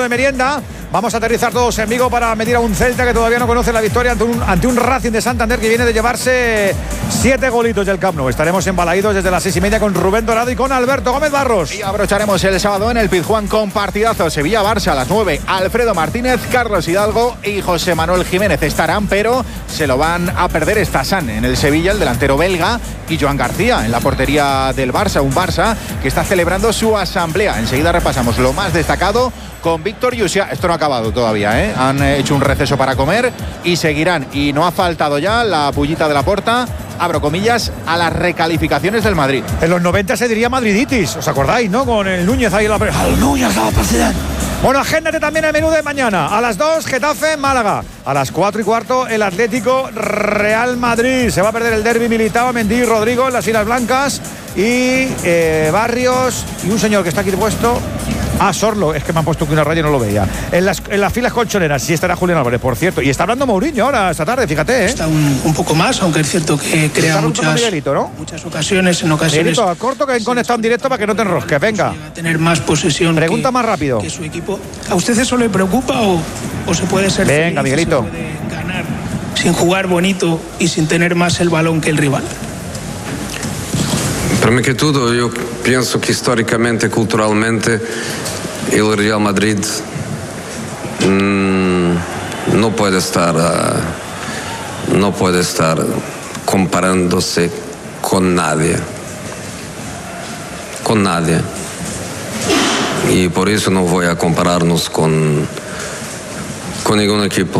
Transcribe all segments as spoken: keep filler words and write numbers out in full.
de merienda. Vamos a aterrizar todos en Vigo para medir a un Celta que todavía no conoce la victoria ante un, ante un Racing de Santander que viene de llevarse siete golitos del Camp Nou. Estaremos embalaídos desde las seis y media con Rubén Dorado y con Alberto Gómez Barros. Y abrocharemos el sábado en el Pizjuán con partidazo Sevilla-Barça a las nueve. Alfredo Martínez, Carlos Hidalgo y José Manuel Jiménez estarán, pero se lo van a perder Estasán en el Sevilla, el delantero belga, y Joan García en la portería del Barça. Un Barça que está celebrando su asamblea. Enseguida repasamos lo más destacado con Víctor Yusia. Esto no ha acabado todavía, ¿eh? Han hecho un receso para comer y seguirán. Y no ha faltado ya la pullita de la Porta, abro comillas, a las recalificaciones del Madrid. En los noventa se diría madriditis, ¿os acordáis, no? Con el Núñez ahí en la... ¡Al Núñez, la presidente! Bueno, agéndate también el menú de mañana. A las dos, Getafe, Málaga. A las cuatro y cuarto, el Atlético Real Madrid. Se va a perder el derbi Militao, Mendy y Rodrigo en las Islas Blancas. Y eh, Barrios y un señor que está aquí puesto. Ah, Sorlo, es que me han puesto aquí una raya y no lo veía. En las, en las filas colchoneras sí estará Julián Álvarez, por cierto. Y está hablando Mourinho ahora, esta tarde, fíjate, ¿eh? Está un, un poco más, aunque es cierto que crea muchas, Miguelito, ¿no? muchas ocasiones, en ocasiones... Miguelito, a corto que he conectado en directo para que no te enrosques, venga. A tener más posesión. Pregunta que, más rápido. Que su equipo. ¿A usted eso le preocupa o, o se puede ser Venga, feliz, Miguelito. se puede ganar sin jugar bonito y sin tener más el balón que el rival? Prima che tutto, io penso che storicamente e culturalmente il Real Madrid mmm, no puede estar uh, no puede estar comparándose con nadie con nadie y por eso no voy a compararnos con con ningún equipo.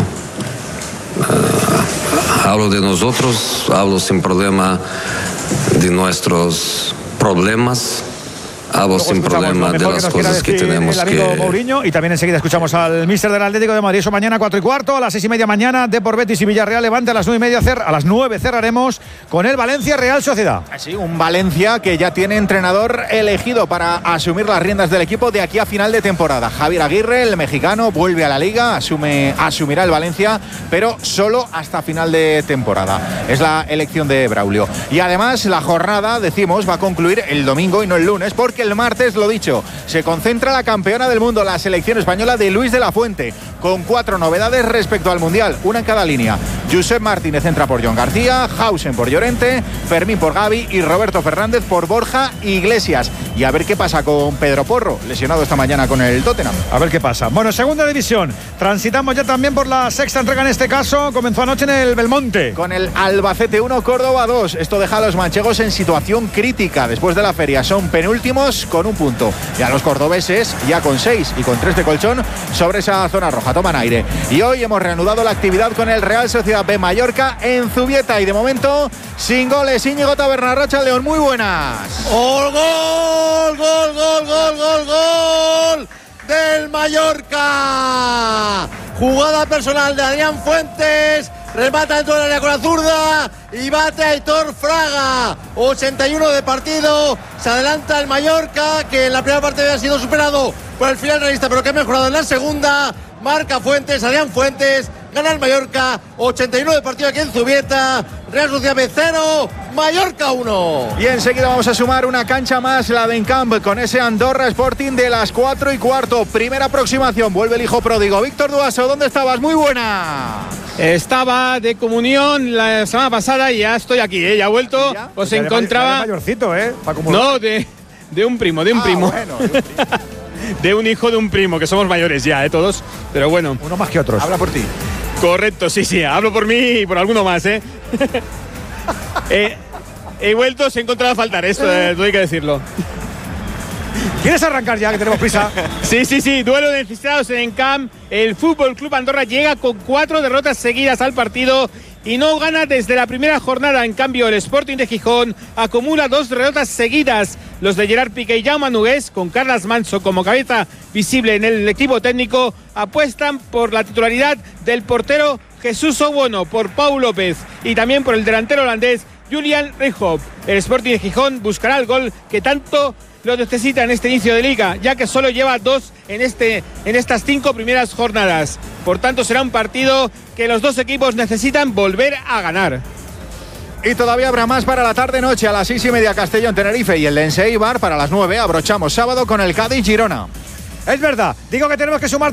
Uh, hablo de nosotros, hablo sin problema de nuestros problemas. Hablo sin problema de las cosas que tenemos el amigo que... Mourinho, y también enseguida escuchamos al míster del Atlético de Madrid. Eso mañana cuatro y cuarto, a las seis y media mañana, Depor Betis y Villarreal Levante. A las nueve y media, cer a las nueve cerraremos con el Valencia Real Sociedad. Así, un Valencia que ya tiene entrenador elegido para asumir las riendas del equipo de aquí a final de temporada. Javier Aguirre, el mexicano, vuelve a la Liga, asume, asumirá el Valencia, pero solo hasta final de temporada. Es la elección de Braulio. Y además, la jornada, decimos, va a concluir el domingo y no el lunes, porque el martes, lo dicho, se concentra la campeona del mundo, la selección española de Luis de la Fuente, con cuatro novedades respecto al Mundial, una en cada línea. Josep Martínez entra por Joan García, Hausen por Llorente, Fermín por Gavi y Roberto Fernández por Borja Iglesias. Y a ver qué pasa con Pedro Porro, lesionado esta mañana con el Tottenham. A ver qué pasa. Bueno, segunda división. Transitamos ya también por la sexta entrega en este caso. Comenzó anoche en el Belmonte. Con el Albacete uno, Córdoba dos. Esto deja a los manchegos en situación crítica. Después de la feria son penúltimos con un punto. Y a los cordobeses ya con seis y con tres de colchón sobre esa zona roja. Toman aire. Y hoy hemos reanudado la actividad con el Real Sociedad B Mallorca en Zubieta. Y de momento, sin goles, Íñigo Taberna-Rocha, León. Muy buenas. ¡Gol, gol, gol, gol, gol, gol, gol del Mallorca! Jugada personal de Adrián Fuentes. Remata dentro del área con la zurda y bate a Aitor Fraga. ochenta y uno de partido. Se adelanta el Mallorca, que en la primera parte había sido superado por el final realista, pero que ha mejorado en la segunda. Marca Fuentes, Adrián Fuentes. Gana el Mallorca. ochenta y uno de partido aquí en Zubieta. Real Sociedad B cero, Mallorca uno. Y enseguida vamos a sumar una cancha más, la de Encamp, con ese Andorra Sporting de las cuatro y cuarto. Primera aproximación, vuelve el hijo pródigo. Víctor Duaso, ¿dónde estabas? Muy buena. Estaba de comunión la semana pasada y ya estoy aquí, ¿eh? Ya he vuelto. ¿Ya? Os ya encontraba. De mayorcito, ¿eh? No, de, de un primo, de un ah, primo. Bueno, de un primo. De un hijo de un primo, que somos mayores ya, ¿eh? Todos. Pero bueno. Uno más que otros. Habla por ti. Correcto, sí, sí. Hablo por mí y por alguno más, ¿eh? eh he vuelto, se encontrado a faltar esto, eh, hay que decirlo. ¿Quieres arrancar ya, que tenemos prisa? Sí, sí, sí. Duelo de necesitados en Encamp. El Fútbol Club Andorra llega con cuatro derrotas seguidas al partido y no gana desde la primera jornada. En cambio, el Sporting de Gijón acumula dos derrotas seguidas. Los de Gerard Piqué y Jaume Nogués, con Carles Manso como cabeza visible en el equipo técnico, apuestan por la titularidad del portero Jesús Obono, por Pau López y también por el delantero holandés Julian Rijhoff. El Sporting de Gijón buscará el gol que tanto lo necesita en este inicio de liga, ya que solo lleva dos en, este, en estas cinco primeras jornadas. Por tanto, será un partido que los dos equipos necesitan volver a ganar. Y todavía habrá más para la tarde-noche. A las seis y media Castellón, Tenerife y el Lense Eibar. Para las nueve abrochamos sábado con el Cádiz Girona. Es verdad, digo que tenemos que sumar